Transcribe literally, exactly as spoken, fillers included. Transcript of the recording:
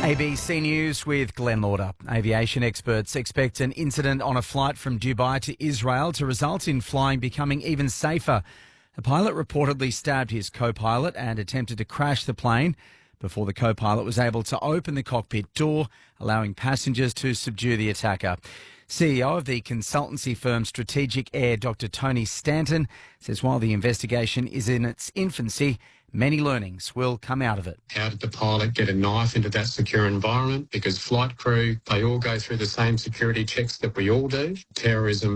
A B C News with Glenn Lauder. Aviation experts expect an incident on a flight from Dubai to Israel to result in flying becoming even safer. A pilot reportedly stabbed his co-pilot and attempted to crash the plane before the co-pilot was able to open the cockpit door, allowing passengers to subdue the attacker. C E O of the consultancy firm Strategic Air, Doctor Tony Stanton, says while the investigation is in its infancy, many learnings will come out of it. How did the pilot get a knife into that secure environment? Because flight crew, they all go through the same security checks that we all do. Terrorism